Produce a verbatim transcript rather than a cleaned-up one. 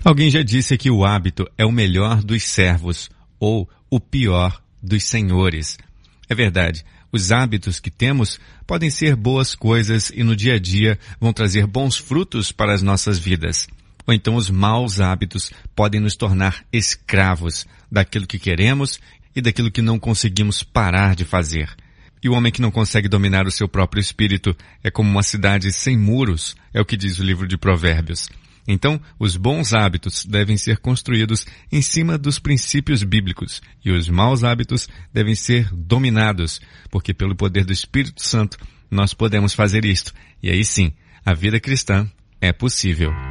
Alguém já disse que o hábito é o melhor dos servos ou o pior dos senhores. É verdade, os hábitos que temos podem ser boas coisas e no dia a dia vão trazer bons frutos para as nossas vidas. Ou então os maus hábitos podem nos tornar escravos daquilo que queremos e daquilo que não conseguimos parar de fazer. E o homem que não consegue dominar o seu próprio espírito é como uma cidade sem muros, é o que diz o livro de Provérbios. Então, os bons hábitos devem ser construídos em cima dos princípios bíblicos e os maus hábitos devem ser dominados, porque pelo poder do Espírito Santo nós podemos fazer isto. E aí sim, a vida cristã é possível.